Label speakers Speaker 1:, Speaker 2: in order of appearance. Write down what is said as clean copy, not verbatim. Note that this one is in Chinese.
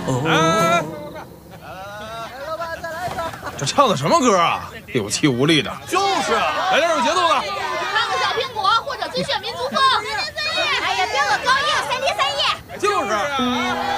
Speaker 1: 哎，这唱的什么歌啊？有气无力的。
Speaker 2: 就是啊，
Speaker 1: 来点有节奏的。
Speaker 3: 唱个小苹果或者最炫民族风。
Speaker 4: 哎呀，标个高音，3天3夜。
Speaker 1: 就是。